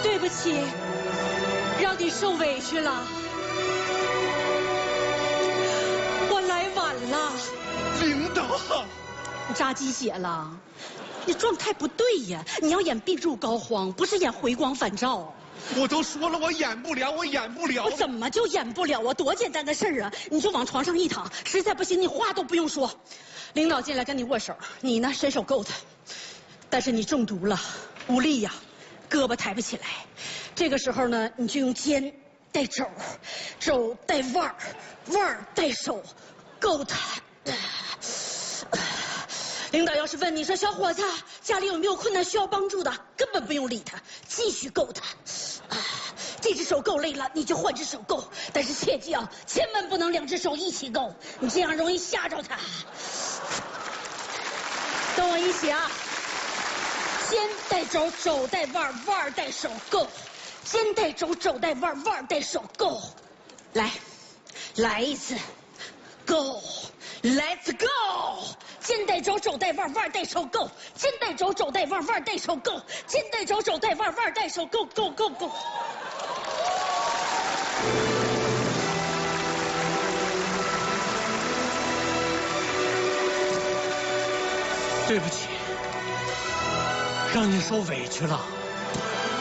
对不起，让你受委屈了。我来晚了。 领导， 你扎鸡血了？你状态不对呀！你要演病入膏肓，不是演回光返照。 我都说了，我演不了，我演不了。 我怎么就演不了啊？多简单的事儿啊！你就往床上一躺，实在不行你话都不用说。领导进来跟你握手，你呢伸手够他，但是你中毒了，无力呀，胳膊抬不起来。这个时候呢，你就用肩带肘，肘带腕儿，腕儿带手，够他。领导要是问你说小伙子家里有没有困难需要帮助的，根本不用理他，继续够他。这只手够累了，你就换只手够，但是切记啊，千万不能两只手一起够，你这样容易吓着他。跟我一起啊，肩带肘，肘带腕，腕带手够；肩带肘，肘带腕，腕带手够。来一次 ，Go， Let's go。肩带肘，肘带腕，腕带手够；肩带肘，肘带腕，腕带手够；肩带肘，肘带腕，腕带手够。 对不起，让你受委屈了。